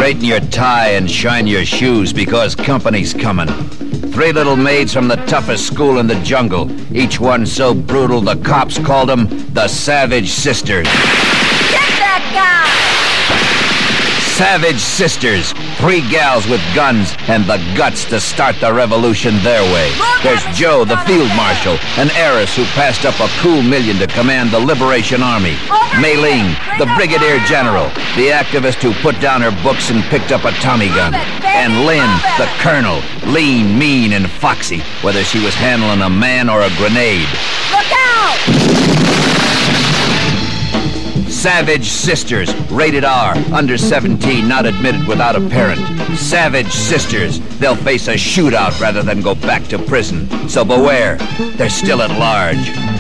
straighten your tie and shine your shoes because company's coming. 3 little maids from the toughest school in the jungle. Each one so brutal the cops called them the Savage Sisters. Get that guy! Savage Sisters. 3 gals with guns and the guts to start the revolution their way. There's Joe, the field marshal, an heiress who passed up a cool $1 million to command the Liberation Army. Maylene, the brigadier general, the activist who put down her books and picked up a Tommy gun. And Lynn, the colonel, lean, mean, and foxy, whether she was handling a man or a grenade. Look out! Savage Sisters, rated R, under 17, not admitted without a parent. Savage Sisters, they'll face a shootout rather than go back to prison. So beware, they're still at large.